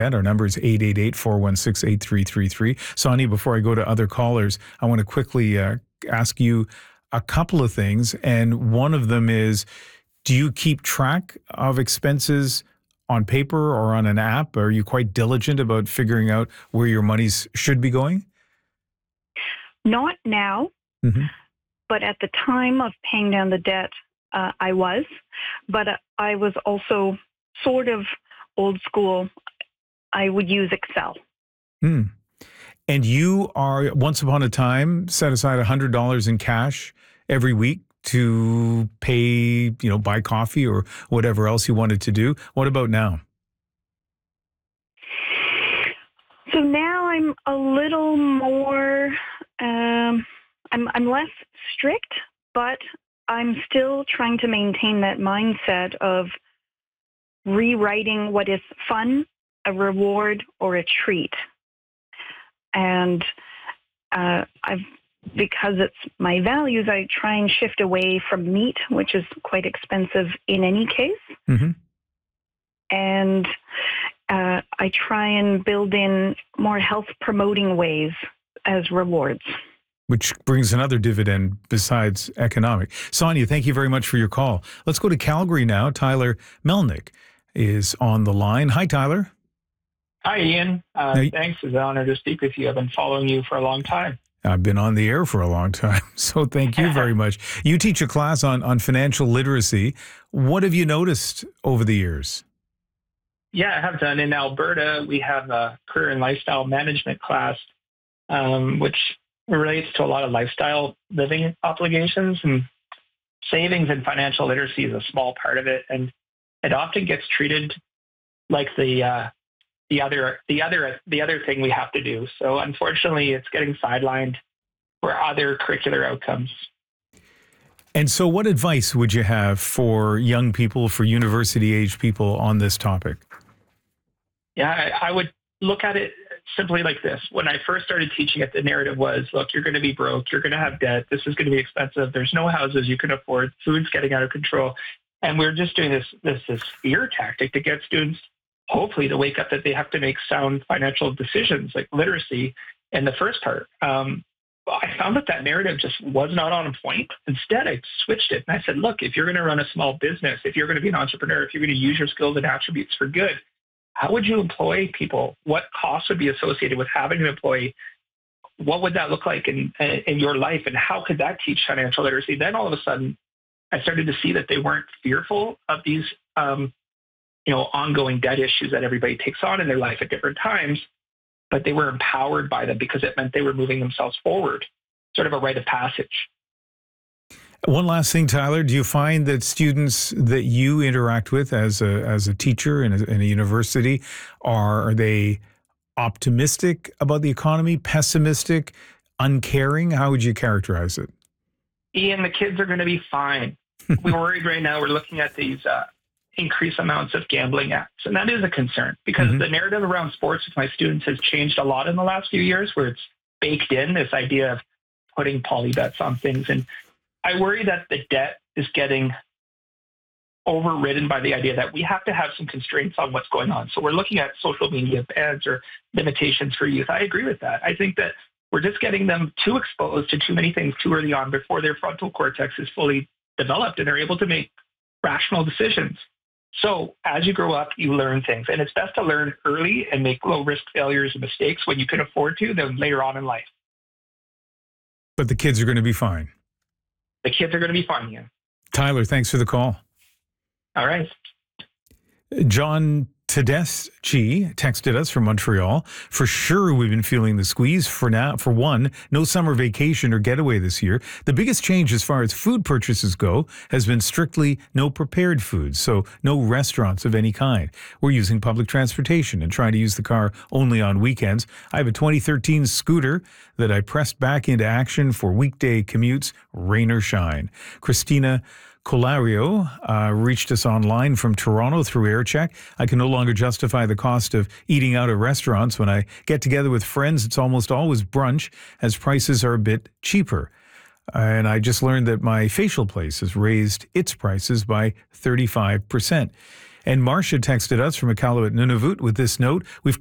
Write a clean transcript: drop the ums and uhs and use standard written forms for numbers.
And our number is 888-416-8333. Sonia, before I go to other callers, I want to quickly ask you a couple of things. And one of them is, do you keep track of expenses on paper or on an app? Are you quite diligent about figuring out where your monies should be going? Not now, but at the time of paying down the debt, I was. But I was also sort of old school. I would use Excel. And you are, once upon a time, set aside $100 in cash every week to pay, buy coffee or whatever else you wanted to do. What about now? So now I'm a little more, I'm less strict, but I'm still trying to maintain that mindset of rewriting what is fun, a reward, or a treat. And because it's my values, I try and shift away from meat, which is quite expensive in any case. And I try and build in more health-promoting ways as rewards. Which brings another dividend besides economic. Sonia, thank you very much for your call. Let's go to Calgary now. Tyler Melnick is on the line. Hi, Tyler. Hi, Ian. Thanks. It's an honor to speak with you. I've been following you for a long time. I've been on the air for a long time, so thank you very much. You teach a class on financial literacy. What have you noticed over the years? Yeah, I have done. In Alberta, we have a career and lifestyle management class, which relates to a lot of lifestyle living obligations, and savings and financial literacy is a small part of it. And it often gets treated like the other thing we have to do. So unfortunately, it's getting sidelined for other curricular outcomes. And so what advice would you have for young people, for university-age people on this topic? Yeah, I would look at it simply like this. When I first started teaching it, the narrative was, look, you're going to be broke. You're going to have debt. This is going to be expensive. There's no houses you can afford. Food's getting out of control. And we're just doing this fear tactic to get students hopefully to wake up that they have to make sound financial decisions, like literacy in the first part. I found that narrative just was not on point. Instead, I switched it. And I said, look, if you're going to run a small business, if you're going to be an entrepreneur, if you're going to use your skills and attributes for good, how would you employ people? What costs would be associated with having an employee? What would that look like in your life? And how could that teach financial literacy? Then all of a sudden, I started to see that they weren't fearful of these ongoing debt issues that everybody takes on in their life at different times, but they were empowered by them because it meant they were moving themselves forward, sort of a rite of passage. One last thing, Tyler, do you find that students that you interact with as a teacher in a university, are they optimistic about the economy, pessimistic, uncaring? How would you characterize it? Ian, the kids are going to be fine. We're worried right now. We're looking at these increased amounts of gambling acts. And that is a concern because the narrative around sports with my students has changed a lot in the last few years, where it's baked in this idea of putting poly bets on things. And I worry that the debt is getting overridden by the idea that we have to have some constraints on what's going on. So we're looking at social media bans or limitations for youth. I agree with that. I think that we're just getting them too exposed to too many things too early on before their frontal cortex is fully developed and they're able to make rational decisions. So as you grow up, you learn things. And it's best to learn early and make low-risk failures and mistakes when you can afford to than later on in life. But the kids are going to be fine. The kids are going to be fine, yeah. Tyler, thanks for the call. All right. John Tedeschi texted us from Montreal. For sure, we've been feeling the squeeze. For one, no summer vacation or getaway this year. The biggest change as far as food purchases go has been strictly no prepared foods, so no restaurants of any kind. We're using public transportation and trying to use the car only on weekends. I have a 2013 scooter that I pressed back into action for weekday commutes, rain or shine. Christina Colario reached us online from Toronto through AirCheck. I can no longer justify the cost of eating out at restaurants. When I get together with friends, it's almost always brunch, as prices are a bit cheaper. And I just learned that my facial place has raised its prices by 35%. And Marcia texted us from Iqaluit Nunavut with this note. We've